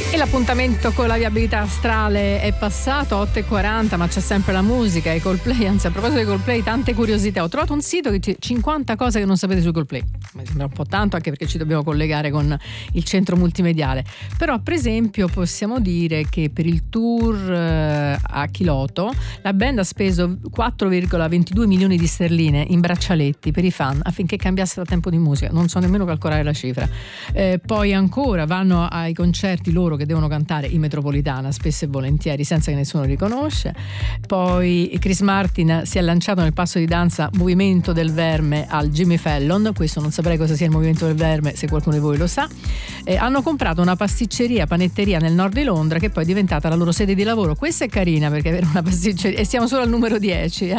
E l'appuntamento con la viabilità astrale è passato, 8:40, ma c'è sempre la musica, i Coldplay. Anzi, a proposito dei Coldplay, tante curiosità. Ho trovato un sito che dice 50 cose che non sapete sui Coldplay. Mi sembra un po' tanto, anche perché ci dobbiamo collegare con il centro multimediale. Però, per esempio, possiamo dire che per il tour a Kiloto la band ha speso 4,22 milioni di sterline in braccialetti per i fan affinché cambiasse il tempo di musica. Non so nemmeno calcolare la cifra. Poi ancora vanno ai concerti loro che devono cantare in metropolitana spesso e volentieri senza che nessuno li conosce. Poi Chris Martin si è lanciato nel passo di danza Movimento del Verme al Jimmy Fallon. Questo non saprei cosa sia il Movimento del Verme, se qualcuno di voi lo sa. Hanno comprato una pasticceria, panetteria nel nord di Londra, che poi è diventata la loro sede di lavoro. Questa è carina, perché avere una pasticceria, e siamo solo al numero 10.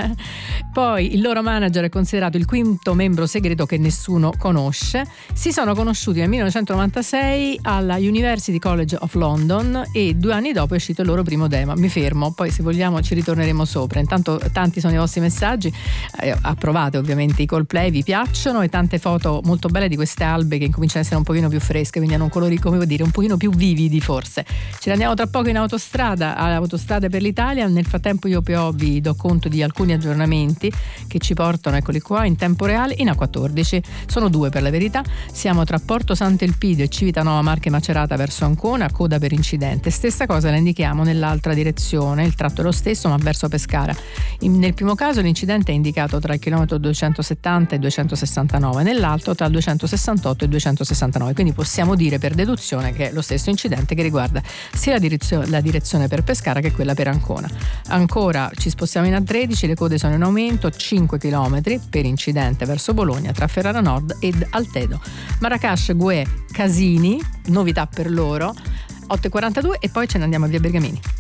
Poi il loro manager è considerato il quinto membro segreto che nessuno conosce. Si sono conosciuti nel 1996 alla University College of London e 2 anni dopo è uscito il loro primo demo. Mi fermo, poi se vogliamo ci ritorneremo sopra. Intanto tanti sono i vostri messaggi, approvate ovviamente i Coldplay, vi piacciono, e tante foto molto belle di queste albe che incominciano a essere un pochino più fresche, quindi hanno colori, come vuol dire, un pochino più vividi forse. Ce ne andiamo tra poco in autostrada, alle Autostrade per l'Italia. Nel frattempo io però vi do conto di alcuni aggiornamenti che ci portano, eccoli qua, in tempo reale in A14. Sono 2 per la verità. Siamo tra Porto Sant'Elpidio e Civitanova Marche Macerata verso Ancona, coda per incidente. Stessa cosa la indichiamo nell'altra direzione, il tratto è lo stesso ma verso Pescara. Nel primo caso l'incidente è indicato tra il chilometro 270 e 269, nell'altro tra il 268 e 269, quindi possiamo dire per deduzione che è lo stesso incidente che riguarda sia la direzione per Pescara che quella per Ancona. Ancora ci spostiamo in A13, le code sono in aumento, 5 km per incidente verso Bologna tra Ferrara Nord ed Altedo. Marracash, Gue, Casini, novità per loro, 8:42, e poi ce ne andiamo a via Bergamini.